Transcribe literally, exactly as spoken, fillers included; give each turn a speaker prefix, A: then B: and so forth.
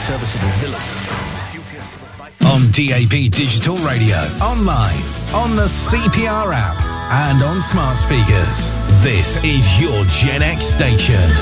A: serviceable villain.
B: On D A B Digital Radio, online, on the C P R app, and on smart speakers. This is your Gen X station.